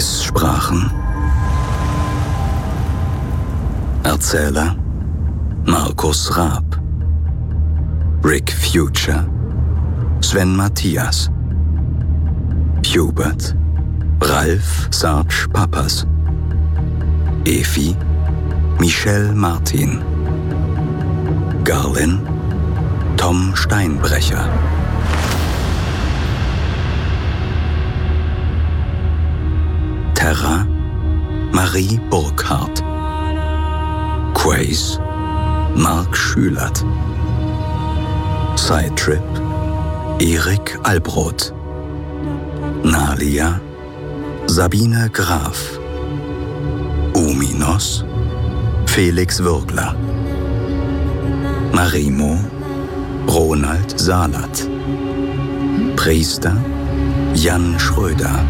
Es sprachen Erzähler Markus Raab, Rick Future, Sven Mathias, Hubert Ralf Sarge Pappas, Efi Michelle Martin, Garlin Tom Steinbrecher. Terra Marie Burkhardt, Quace Mark Schülert, Sidetrip Erik Albroth, Nalia Sabine Graf, Uminos Felix Würgler, Marimo Ronald Salat, Priester Jan Schröder,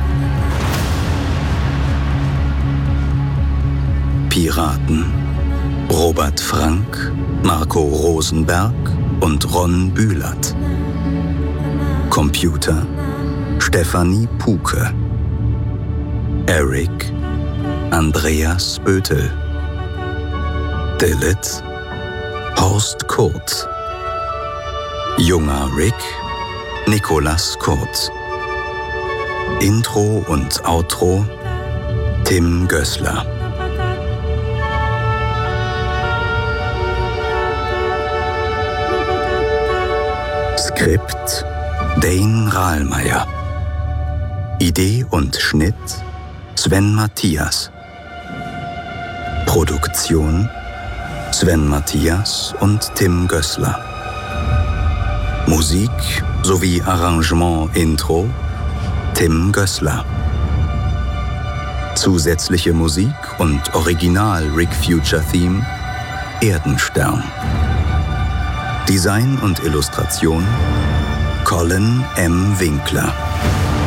Piraten Robert Frank, Marco Rosenberg und Ron Bühlert, Computer Stefanie Puke, Eric Andreas Bötel, Dilith Horst Kurz, Junger Rick Nikolas Kurz, Intro und Outro Tim Gößler. Skript Dane Rahlmeier. Idee und Schnitt Sven Mathias. Produktion Sven Mathias und Tim Gößler. Musik sowie Arrangement Intro Tim Gößler. Zusätzliche Musik und Original Rick Future Theme Erdenstern. Design und Illustration Colin M. Winkler.